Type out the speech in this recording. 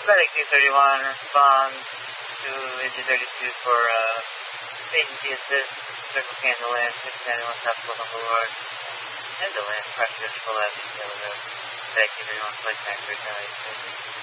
Medic 231, respond to engine 32 for agency assist, circle scan to land, 691 South Boulevard Boulevard, and to land, pressure full out detail road. Medic 231, flight time 3